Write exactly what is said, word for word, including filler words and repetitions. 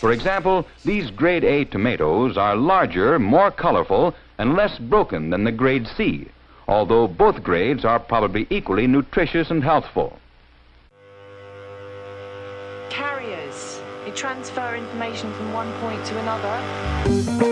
For example, these grade A tomatoes are larger, more colorful, and less broken than the grade C, although both grades are probably equally nutritious and healthful. Carriers. They transfer information from one point to another.